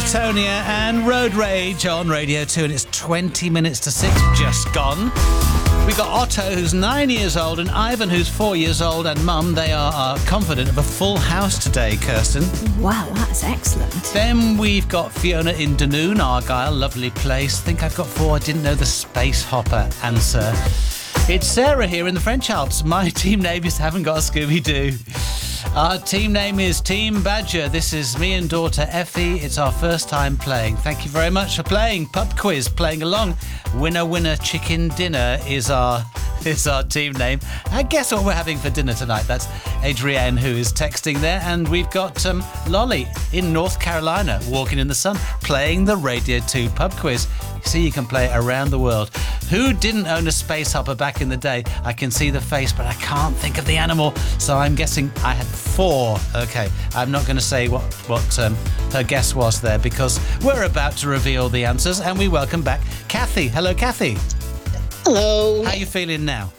Catatonia and Road Rage on Radio 2, and it's 20 minutes to 6 just gone. We got Otto, who's 9 years old, and Ivan, who's 4 years old, and Mum. They are confident of a full house today, Kirsten. Wow, that's excellent. Then we've got Fiona in Dunoon, Argyle, lovely place. Think I've got 4. I didn't know the Space Hopper answer. It's Sarah here in the French Alps. My team name is Haven't Got a Scooby-Doo. Our team name is Team Badger. This is me and daughter Effie. It's our first time playing. Thank you very much for playing. Pub quiz, playing along. Winner, winner, chicken dinner is our team name. And guess what we're having for dinner tonight? That's Adrienne, who is texting there. And we've got Lolly in North Carolina, walking in the sun, playing the Radio 2 pub quiz. You see, you can play it around the world. Who didn't own a space hopper back in the day? I can see the face, but I can't think of the animal. So I'm guessing I had 4. Okay, I'm not going to say what her guess was there, because we're about to reveal the answers, and we welcome back Kathy. Hello, Kathy. Hello. How are you feeling now?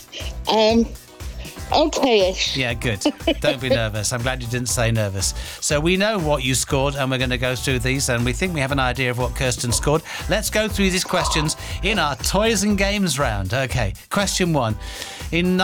Okay-ish. Yeah, good. Don't be nervous. I'm glad you didn't say nervous. So we know what you scored, and we're going to go through these, and we think we have an idea of what Kirsten scored. Let's go through these questions in our Toys and Games round. Okay, question 1. In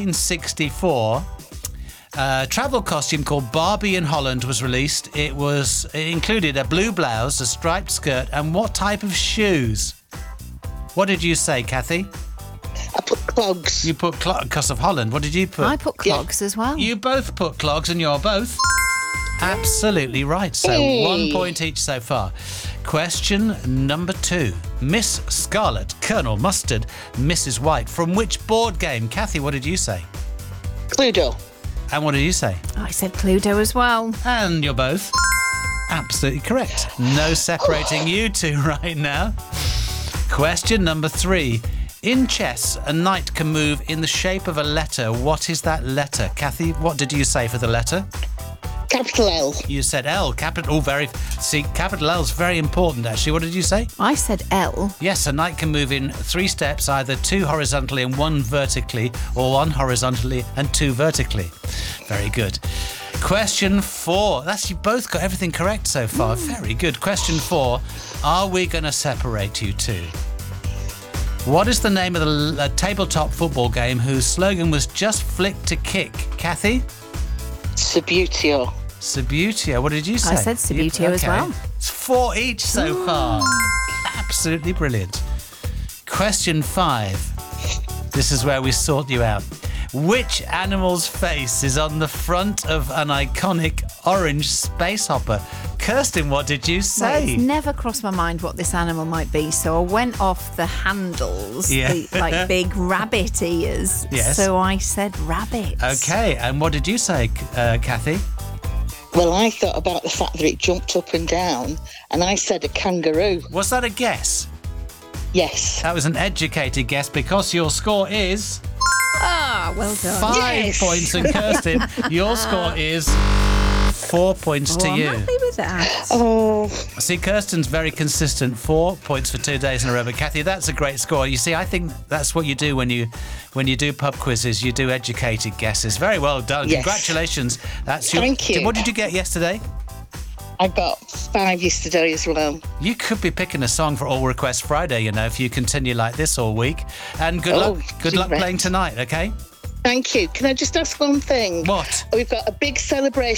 1964, a travel costume called Barbie in Holland was released. It included a blue blouse, a striped skirt, and what type of shoes? What did you say, Kathy? I put clogs. You put clogs because of Holland. What did you put? I put clogs as well. You both put clogs, and you're both absolutely right. So 1 point each so far. Question number 2. Miss Scarlet, Colonel Mustard, Mrs. White. From which board game? Kathy, what did you say? Cluedo. And what did you say? I said Cluedo as well. And you're both absolutely correct. No separating you two right now. Question number 3. In chess, a knight can move in the shape of a letter. What is that letter? Kathy, what did you say for the letter? Capital L. You said L. Capital L is very important, actually. What did you say? I said L. Yes, a knight can move in 3 steps, either 2 horizontally and 1 vertically, or 1 horizontally and 2 vertically. Very good. Question 4. You both got everything correct so far. Very good. Question 4. Are we going to separate you two? What is the name of the tabletop football game whose slogan was just flick to kick? Kathy? Subbuteo. Subbuteo. What did you say? I said Subbuteo as well. It's 4 each so far. Absolutely brilliant. Question 5. This is where we sort you out. Which animal's face is on the front of an iconic orange space hopper? Kirsten, what did you say? Well, it's never crossed my mind what this animal might be, so I went off the handles, the big rabbit ears. Yes. So I said rabbit. Okay, and what did you say, Kathy? Well, I thought about the fact that it jumped up and down, and I said a kangaroo. Was that a guess? Yes. That was an educated guess, because your score is... Ah, well done. 5 points, and Kirsten, your score is 4 points to you. I'm happy with that. Oh. See, Kirsten's very consistent. 4 points for 2 days in a row. But Kathy, that's a great score. You see, I think that's what you do when you do pub quizzes. You do educated guesses. Very well done. Yes. Congratulations. Thank you. What did you get yesterday? I got 5 yesterday as well. You could be picking a song for All Request Friday, if you continue like this all week. And good luck. Good luck playing tonight, okay? Thank you. Can I just ask one thing? What? We've got a big celebration